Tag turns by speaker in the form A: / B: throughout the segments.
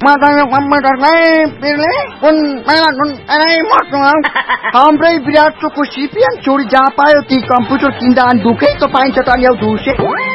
A: हाम्रै विराट चोकको सिपिएन छोडी जहाँ पायो ती कम्प्युटर किन्दा अनि दुखै त पाइन्छ त नि धुसे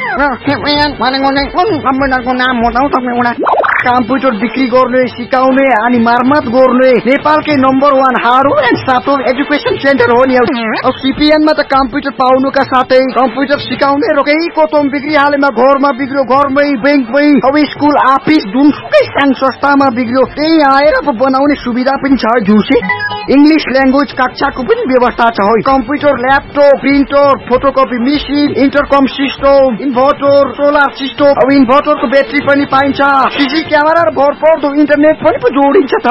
A: कम्प्युटरको नाम हो त तपाईँ कम्प्युटर बिक्री गर्ने सिकाउने अनि मर्मत गर्ने नेपालकै number 1 hardware and software education centre हो नि सिपिएनमा त कम्प्युटर पाउनुका साथै कम्प्युटर सिकाउने रोकै कोतम बिक्री हालेमा घरमा बिग्रियो घरमै बैंकमै अब स्कुल अफिस जुनसुकै संघ संस्थामा बिग्रियो त्यही आएर बनाउने सुविधा पनि छ जुसे इंग्लिश ल्याङ्ग्वेज कक्षाको पनि व्यवस्था छ computer laptop printer photocopy machine इन्टरकम system inverter solar system अब इन्भर्टरको ब्याट्री पनि पाइन्छ सीसी क्यामेरा र भरपर्दो इन्टरनेट पनि जोडिन्छ त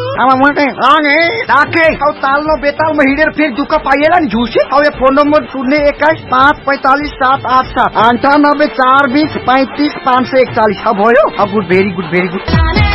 A: तालमा बेतालमा हिँडेर फेरि दुःख पाइएला नि झुसे अब यो फोन नम्बर 021-545-787-98-420-35-541 भयो good very good very good.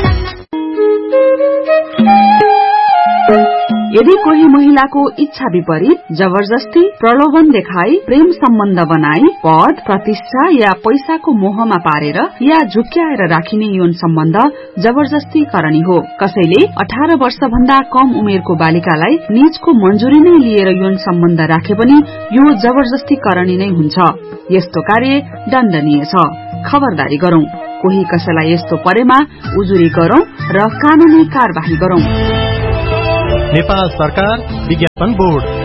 B: यदि कोही महिलाको इच्छा विपरीत जबरजस्ती प्रलोभन देखाई प्रेम सम्बन्ध बनाई पद प्रतिष्ठा या पैसाको मोहमा पारेर या झुक्क्याएर राखिने यौन सम्बन्ध जबरजस्ती करणी हो। कसैले 18 वर्ष भन्दा कम उमेरको बालिकालाई निजको मंजूरी नै लिएर यौन सम्बन्ध राखे पनि यो जबरजस्ती करणी नै हुन्छ। यस्तो कार्य दण्डनीय छ। खबरदारी गरौं। कोही कसैलाई यस्तो परेमा उजुरी गरौं र कानूनी कार्यवाही गरौं।
C: नेपाल सरकार विज्ञापन बोर्ड